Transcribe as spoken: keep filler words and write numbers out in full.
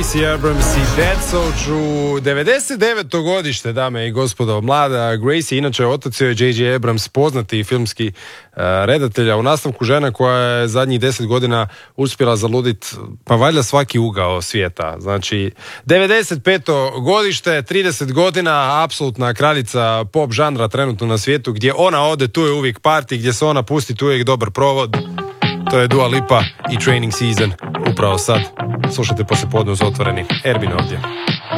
Gracie Abrams i That's So True. devedeset deveto godište, dame i gospodo, mlada Gracie, inače otac je J J Abrams, poznati filmski uh, redatelj, a u nastavku žena koja je zadnjih deset godina uspjela zaludit, pa valjda svaki ugao svijeta. Znači, devedeset peto godište, trideset godina, apsolutna kraljica pop žanra trenutno na svijetu, gdje ona ode, tu je uvijek party, gdje se ona pusti, tu je uvijek dobar provod. To je Dua Lipa i Training Season upravo sad. Slušajte poslijepodne uz Otvoreni. Erbin ovdje.